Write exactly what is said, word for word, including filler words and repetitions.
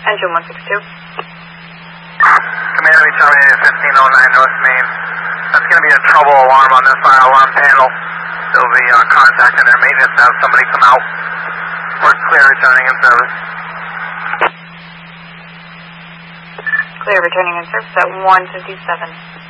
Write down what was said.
Engine one six two. Commander, we terminated fifteen oh nine North Main. That's going to be a trouble alarm on this fire alarm panel. They'll be uh, contacting their maintenance to have somebody come out. We're clear returning in service. Clear returning in service at one fifty-seven.